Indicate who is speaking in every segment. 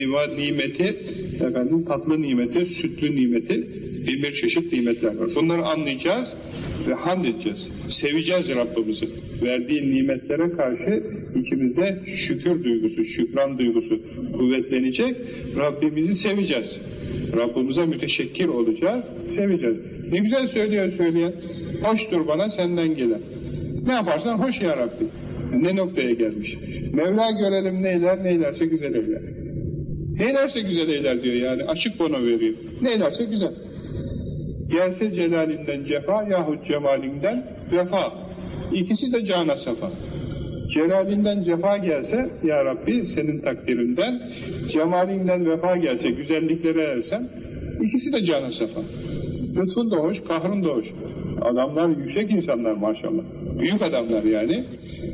Speaker 1: nimeti, tatlı nimeti, sütlü nimeti, bir çeşit nimetler var. Bunları anlayacağız ve hamd edeceğiz. Seveceğiz Rabbimizi. Verdiği nimetlere karşı içimizde şükür duygusu, şükran duygusu kuvvetlenecek. Rabbimizi seveceğiz. Rabbimize müteşekkir olacağız, seveceğiz. Ne güzel söylüyor söyleyen. Hoştur bana senden gelen. Ne yaparsan hoş ya Rabbi. Ne noktaya gelmiş. Mevla görelim neyler, neylerse güzel eyler. Neylerse güzel eyler diyor yani. Açık bono veriyor. Neylerse güzel. Gelse celalinden cefa yahut cemalinden vefa. İkisi de cana safa. Celalinden cefa gelse ya Rabbi senin takdirinden, cemalinden vefa gelse, güzelliklere ersen, ikisi de cana safa. Lütfun da hoş, kahrın da hoş. Adamlar yüksek insanlar maşallah. Büyük adamlar yani.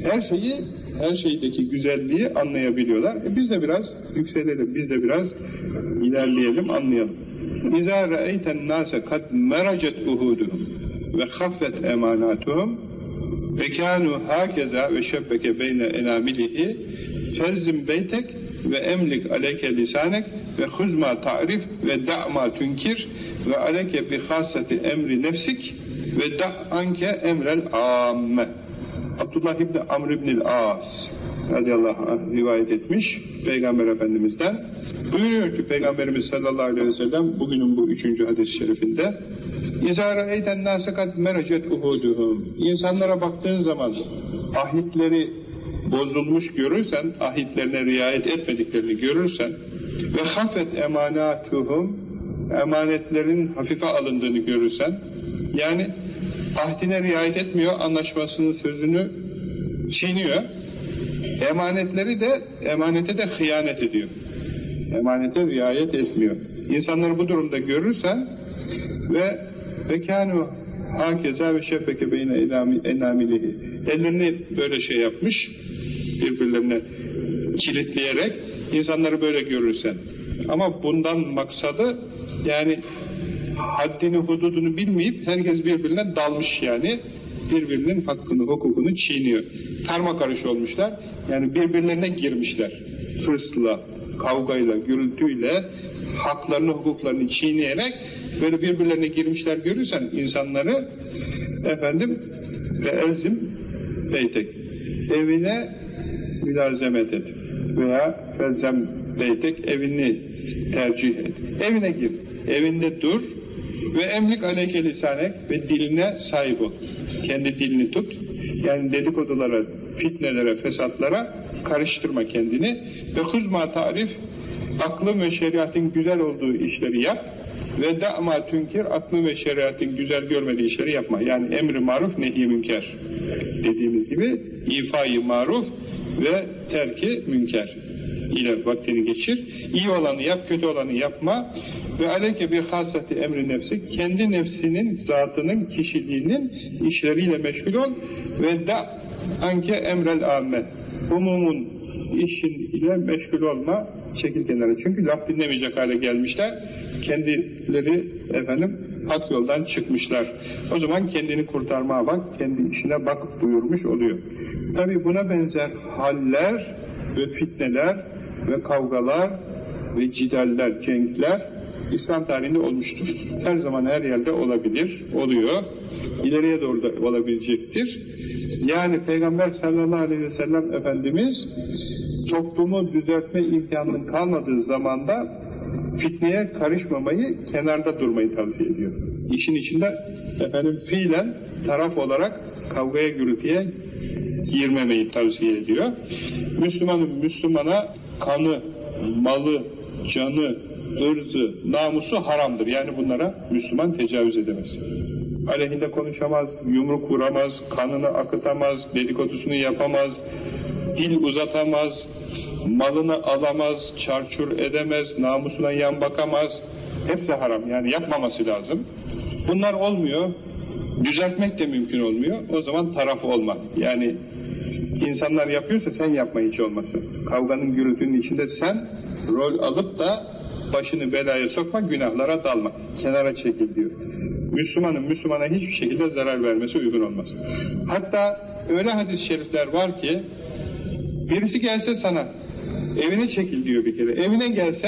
Speaker 1: Her şeydeki güzelliği anlayabiliyorlar. Biz de biraz yükselelim, biz de biraz ilerleyelim, anlayalım. İzâ re'eyten nâse kad meracet uhuduhum ve haffet emanatuhum ve kânû hâkeza ve şebbeke beyne enâmilihi felzim beytek ve emlik aleyke lisanek ve huzma ta'rif ve da'ma tünkir ve aleyke bi khâsati emri nefsik ve da'anke emrel âmme. Abdullah İbni Amr İbnil As radıyallahu anh rivayet etmiş Peygamber Efendimiz'den. Buyuruyor ki Peygamberimiz sallallahu aleyhi ve sellem bugünün bu 3. hadis-i şerifinde İzâ re'eyten nâse kad meracet uhuduhum. İnsanlara baktığın zaman ahitleri bozulmuş görürsen, ahitlerine riayet etmediklerini görürsen ve hafet emanatuhum, emanetlerin hafife alındığını görürsen, yani ahdine riayet etmiyor, anlaşmasının sözünü çiğniyor, emanete de hıyanet ediyor. Emanete riayet etmiyor. İnsanları bu durumda görürsen ve kânû hâkeza ve şebbeke beyne enâmilihi. Ellerini böyle şey yapmış, birbirlerine kilitleyerek insanları böyle görürsen. Ama bundan maksadı yani haddini, hududunu bilmeyip herkes birbirine dalmış yani. Birbirinin hakkını, hukukunu çiğniyor. Karmakarış olmuşlar. Yani birbirlerine girmişler. Hırsla, kavgayla, gürültüyle haklarını, hukuklarını çiğneyerek böyle birbirlerine girmişler görürsen insanları ve elzim beytek evine mülazemet et veya felzem beytek evini tercih et. Evine gir. Evinde dur ve emlik aleyke lisanek ve diline sahip ol. Kendi dilini tut. Yani dedikodulara, fitnelere, fesatlara karıştırma kendini ve huzma tarif aklın ve şeriatın güzel olduğu işleri yap ve da'ma tünkir aklın ve şeriatın güzel görmediği işleri yapma. Yani emri maruf nehy-i münker dediğimiz gibi ifai maruf ve terki münker ile vaktini geçir. İyi olanı yap, kötü olanı yapma ve aleyke bir hasati emri nefsi kendi nefsinin, zatının, kişiliğinin işleriyle meşgul ol ve da anke emrel amme umumun işin ile meşgul olma, çekil kenara. Çünkü laf dinlemeyecek hale gelmişler. Kendileri hak yoldan çıkmışlar. O zaman kendini kurtarmaya bak, kendi işine bak buyurmuş oluyor. Tabi buna benzer haller ve fitneler ve kavgalar ve cidaller, cenkler İslam tarihinde olmuştur. Her zaman her yerde olabilir, oluyor. İleriye doğru da olabilecektir. Yani Peygamber sallallahu aleyhi ve sellem Efendimiz toplumu düzeltme imkanının kalmadığı zamanda fitneye karışmamayı, kenarda durmayı tavsiye ediyor. İşin içinde fiilen taraf olarak kavgaya, gürültüye girmemeyi tavsiye ediyor. Müslümanın Müslümana kanı, malı, canı, ırzı, namusu haramdır. Yani bunlara Müslüman tecavüz edemez. Aleyhinde konuşamaz, yumruk vuramaz, kanını akıtamaz, dedikodusunu yapamaz, dil uzatamaz, malını alamaz, çarçur edemez, namusuna yan bakamaz. Hepsi haram. Yani yapmaması lazım. Bunlar olmuyor. Düzeltmek de mümkün olmuyor. O zaman taraf olma. Yani insanlar yapıyorsa sen yapma hiç olmazsa. Kavganın, gürültünün içinde sen rol alıp da başını belaya sokma, günahlara dalma. Kenara çekil diyor. Müslümanın Müslümana hiçbir şekilde zarar vermesi uygun olmaz. Hatta öyle hadis-i şerifler var ki birisi gelse sana Evine çekil diyor bir kere. Evine gelsen